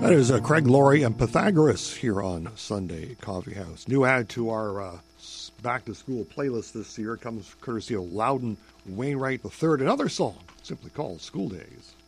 That is Craig Laurie and Pythagoras here on Sunday Coffee House. New add to our back-to-school playlist this year comes courtesy of Loudon Wainwright III, another song simply called School Days.